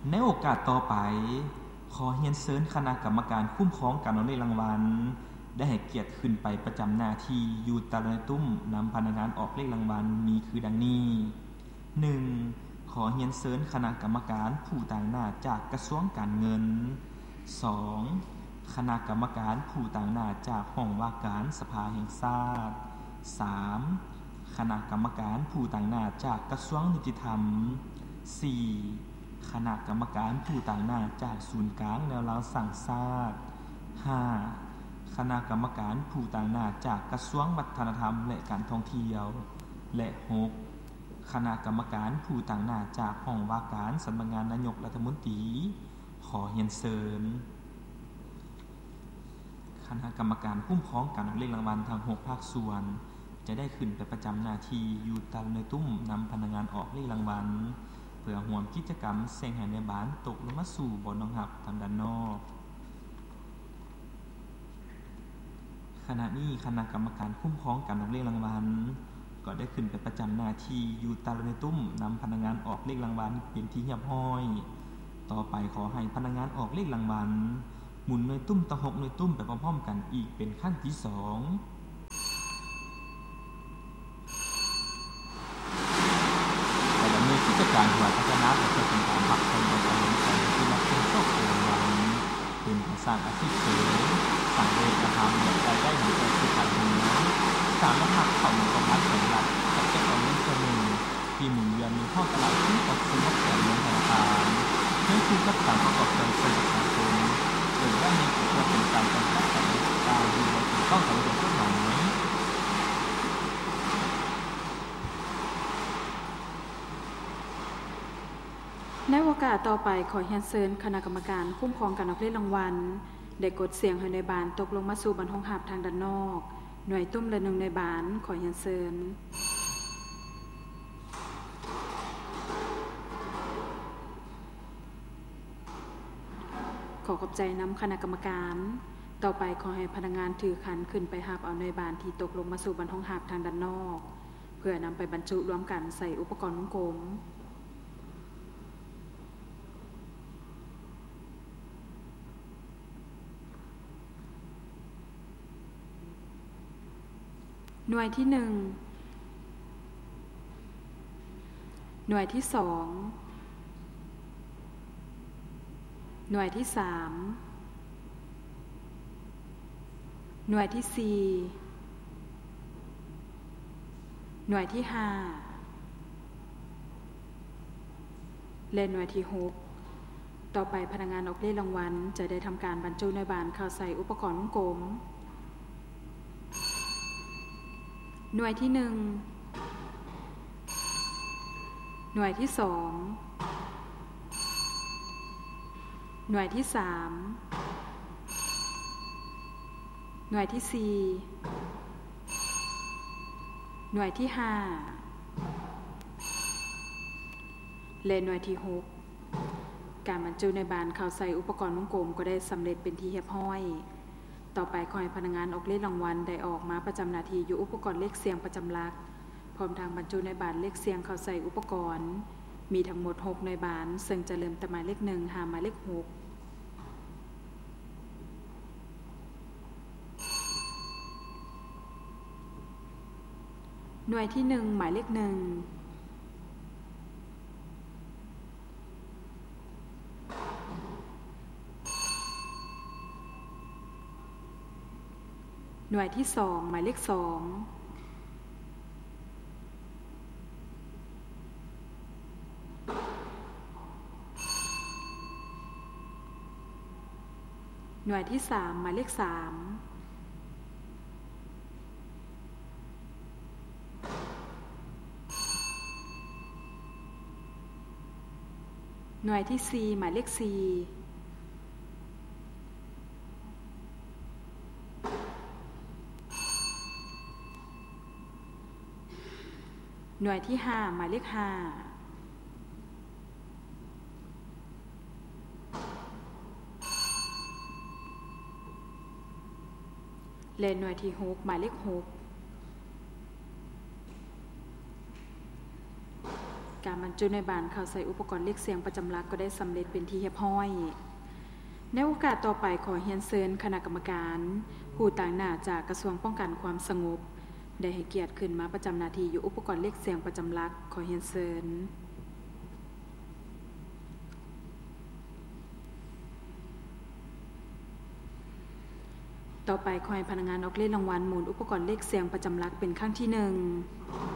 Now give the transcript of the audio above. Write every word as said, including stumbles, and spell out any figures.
ในโอกาสต่อไปขอเรียนเชิญคณะกรรมการคุ้มครองการออกรางวัลได้ให้เกียรติขึ้นไปประจำหน้าที่อยู่ตารางตุ้มนำพนักงานออกเลขรางวัลมีคือดังนี้ หนึ่ง ขอเรียนเชิญคณะกรรมการผู้ต่างหน้าจากกระทรวงการเงิน สอง คณะกรรมการผู้ต่างหน้าจากห้องว่าการสภาแห่งชาติ สาม คณะกรรมการผู้ต่างหน้าจากกระทรวงยุติธรรม สี่ คณะกรรมการผู้ต่างหน้าจากศูนย์กลางแนวราวสร้างชาติ ห้า คณะกรรมการผู้ต่างหน้าจากกระทรวงวัฒนธรรมและการท่องเที่ยวและ หก คณะกรรมการผู้ต่างหน้าจากห้องว่าการสำนักงานนายกรัฐมนตรีขอเรียนเชิญคณะกรรมการคุ้มครองการออกเลขรางวัลทั้งหกภาคส่วนจะได้ขึ้นไปประจำหน้าที่อยู่ตามในตุ้มนำพนักงานออกเลขรางวัลเพื่อร่วมกิจกรรมแสดงให้ในบ้านตกลงมาสู่บ่อนน้องหับทางด้านนอกขณะนี้คณะกรรมการคุ้มครองการออกเลขรางวัลก็ได้ขึ้นไปประจำหน้าที่อยู่ตามในตุ้มนำพนักงานออกเลขรางวัลเป็นที่เรียบร้อยต่อไปขอให้พนักงานออกเลขรางวัลหมุนหน่วยตุ้มต่อหกหน่วยตุ้มไปพร้อมๆกันอีกเป็นขั้นที่สองแต่ดำเนินกิจการหัวพัฒนาและเพื่อเป็นการพักคนในการลงทุนที่รับเป็นโชคเป็นรางวัลเป็นการสร้างอาชีพเสริมสร้างเงินกระทำและรายได้ของประชาชนนั้นสามารถหักเข้าในกองทุนของรัฐกับเจ้าของเงินส่วนหนึ่งที่หมุนเวียนในข้อตลาดที่ออกซื้อแทนเงินธนาคารเพื่อคืนกับการประกอบการเป็นประชาชนโดยได้ในเพื่อเป็นการกำจัดการการดูแลถูกต้องตามกฎหมายในโอกาสต่อไปขอเรียนเชิญคณะกรรมการคุ้มครองการออกเลขรางวัลได้กดเสียงให้ในบานตกลงมาสู่บรรทงหับทางด้านนอกหน่วยตุ้มและหนึ่งในบานขอเรียนเชิญขอขอบใจนำคณะกรรมการต่อไปขอให้พนักงานถือขันขึ้นไปหับเอาหน่วยบานที่ตกลงมาสู่บรรทงหับทางด้านนอกเพื่อนำไปบรรจุรวมกันใส่อุปกรณ์วงกลมหน่วยที่หนึ่งหน่วยที่สองหน่วยที่สามหน่วยที่สี่หน่วยที่ห้าและหน่วยที่หกต่อไปพนักงานออกเลขรางวัลจะได้ทำการบรรจุในบานเข้าใส่อุปกรณ์วงกลมหน่วยที่หนึ่งหน่วยที่สองหน่วยที่สามหน่วยที่สี่หน่วยที่ห้าและหน่วยที่หกการบรรจุในบานเข้าใส่อุปกรณ์วงกลมก็ได้สำเร็จเป็นที่เรียบร้อยต่อไปขอให้พนักงานออกเลขรางวัลได้ออกมาประจำหน้าที่อยู่อุปกรณ์เลขเสียงประจำหลักพร้อมทางบรรจุในบานเลขเสียงเข้าใส่อุปกรณ์มีทั้งหมดหกในบานซึ่งจะเริ่มแต่หมายเลขหนึ่งหาหมายเลขหกหน่วยที่หนึ่งหมายเลขหนึ่งหน่วยที่สองหมายเลขสองหน่วยที่สามหมายเลขสามหน่วยที่สี่หมายเลขสี่หน่วยที่ห้าหมายเลขห้าและหน่วยที่หกหมายเลขหกการบรรจุในบานเข้าใส่อุปกรณ์เรียกเสียงประจำหลักก็ได้สำเร็จเป็นที่เรียบร้อยในโอกาสต่อไปขอเรียนเชิญคณะกรรมการผู้ต่างหน้าจากกระทรวงป้องกันความสงบได้ให้เกียรติขึ้นมาประจำหน้าที่อยู่อุปกรณ์เรียกเสียงประจำหลักขอเรียนเชิญต่อไปขอให้พนักงานออกเลขรางวัลหมุนอุปกรณ์เลขเสียงประจำหลักเป็นครั้งที่หนึ่ง